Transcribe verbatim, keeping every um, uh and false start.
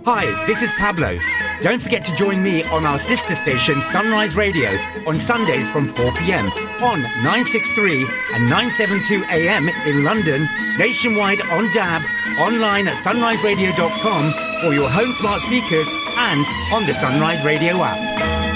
Hi, this is Pablo. Don't forget to join me on our sister station Sunrise Radio on Sundays from four p.m. on nine sixty-three and nine seventy-two A M in London, nationwide on D A B, online at sunrise radio dot com or your home smart speakers and on the Sunrise Radio app.